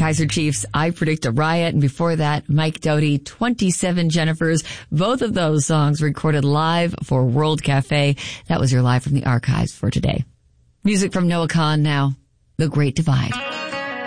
Kaiser Chiefs, I Predict a Riot. And before that, Mike Doughty, 27 Jennifers. Both of those songs recorded live for World Cafe. That was your Live from the Archives for today. Music from Noah Kahan now, The Great Divide.